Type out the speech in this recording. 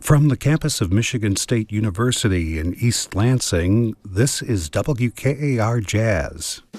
From the campus of Michigan State University in East Lansing, this is WKAR Jazz.